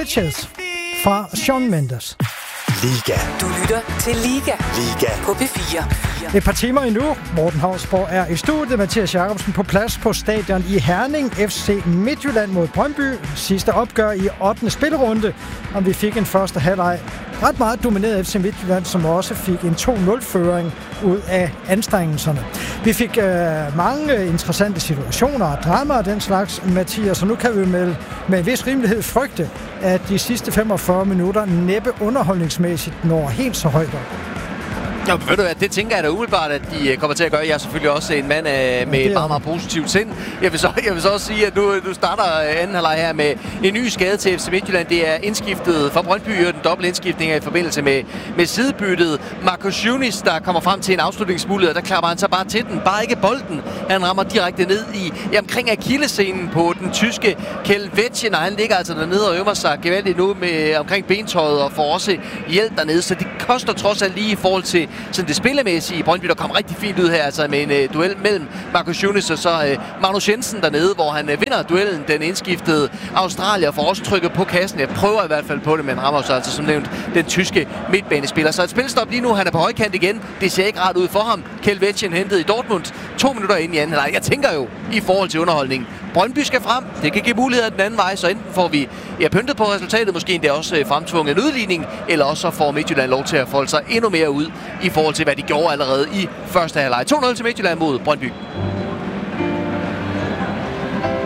Sanchez fra Shawn Mendes. Liga. Du lytter til Liga. Liga. På P4. Et par timer endnu. Morten Hausborg er i studiet. Mathias Jacobsen på plads på stadion i Herning. FC Midtjylland mod Brøndby. Sidste opgør i 8. spillerunde. Og vi fik en første halvleg ret meget domineret FC Midtjylland, som også fik en 2-0-føring ud af anstrengelserne. Vi fik mange interessante situationer og drama og den slags, Mathias, og nu kan vi med en vis rimelighed frygte, at de sidste 45 minutter næppe underholdningsmæssigt når helt så højt op. Ja, ved du hvad, det tænker jeg da umiddelbart, at de kommer til at gøre. Jeg er selvfølgelig også en mand med et meget, meget positivt sind. Jeg vil så også sige, at nu starter anden halvleg her med en ny skade til FC Midtjylland. Det er indskiftet fra Brøndby, og den dobbelt indskiftning i forbindelse med sidebyttet. Marcus Yunis, der kommer frem til en afslutningsmulighed, der klapper han så bare til den. Bare ikke bolden. Han rammer direkte ned omkring akillescenen på den tyske Kelvetje, og han ligger altså dernede og øver sig gevaldigt nu med omkring bentøjet og får også hjælp dernede. Så det koster trods alt lige i forhold til sådan det spillemæssige. Brøndby, der kom rigtig fint ud her, altså med en duel mellem Marcus Yunis og så Magnus Jensen dernede, hvor han vinder duellen, den indskiftede Australier, får også trykket på kassen. Jeg prøver i hvert fald på det, men rammer så altså som nævnt den tyske midtbanespiller. Så et spilstop lige nu, han er på højkant igen. Det ser ikke rart ud for ham. Kelvetjen hentet i Dortmund 2 minutter ind i anden halvleg. Jeg tænker jo, i forhold til underholdning, Brøndby skal frem. Det kan give muligheder den anden vej, så enten får vi pyntet på resultatet, måske endda også fremtvunget en udligning, eller også så får Midtjylland lov til at folde sig endnu mere ud i forhold til, hvad de gjorde allerede i første halvleg. 2-0 til Midtjylland mod Brøndby.